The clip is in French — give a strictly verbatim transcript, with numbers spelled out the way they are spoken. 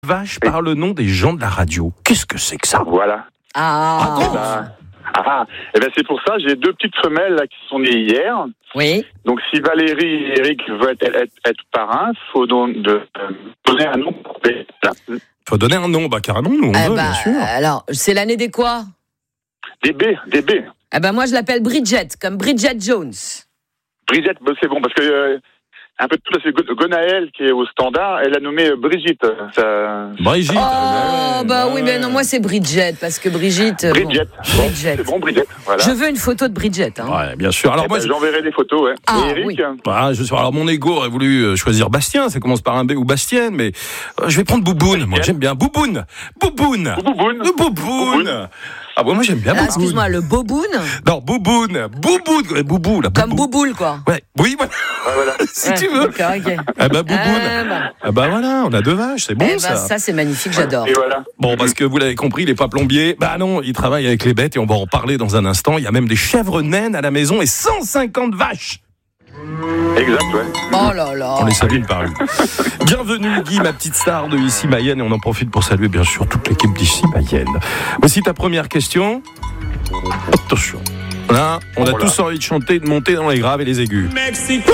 Vache par le nom des gens de la radio. Qu'est-ce que c'est que ça? Voilà. Ah, Eh ben, ah, eh ben c'est pour ça, j'ai deux petites femelles là, qui sont nées hier. oui. Donc si Valérie et Eric veulent être, être, être parrains, il faut don, de, euh, donner un nom. Là. Faut donner un nom, bah carrément, nous on Eh veut, ben, bien sûr. alors, c'est l'année des quoi? Des B, des B. Eh ben, moi, je l'appelle Bridget, comme Bridget Jones. Bridget, bah, c'est bon, parce que euh, un peu de tout, là, c'est Go- Gonaël qui est au standard, elle a nommé euh, Brigitte. Ça... Brigitte. Oh, ouais, bah ouais, oui, mais non, moi, c'est Bridget, parce que Brigitte. euh, Bridget. Bon, Bridget. C'est bon, Bridget. Voilà. Je veux une photo de Bridget. Hein. Ouais, bien sûr. Alors Eh moi, ben, je... j'enverrai des photos, ouais. Ah, et Eric, oui. Ah, je sais, alors mon ego aurait voulu euh, choisir Bastien, ça commence par un B ou Bastienne, mais euh, je vais prendre Bouboune. Moi j'aime bien Bouboune. Bouboune. Bouboune. Le Bouboune. Ah bon, moi j'aime bien Ah, Bouboune. excuse-moi, le boboun, Non, Bouboune. Bouboune. Ouais, Boubou, là. comme Boubou. Bouboule, quoi. Ouais, oui, voilà. Ouais, voilà. si Ouais, tu veux. D'accord, ok. Ah bah Bouboune. Ah, bah. Ah bah voilà, on a deux vaches, c'est bon Eh ben, ça. ça, c'est magnifique, j'adore. Et voilà. Bon, parce que vous l'avez compris, il n'est pas plombier. Bah non, il travaille avec les bêtes et on va en parler dans un instant. Il y a même des chèvres naines à la maison et cent cinquante vaches. Exact, ouais. Oh là là. On les salue une par une. Bienvenue Guy, ma petite star de ici Mayenne, et on en profite pour saluer bien sûr toute l'équipe d'ici Mayenne. Voici ta première question. Attention. Là, on a Oh là. tous envie de chanter, de monter dans les graves et les aigus.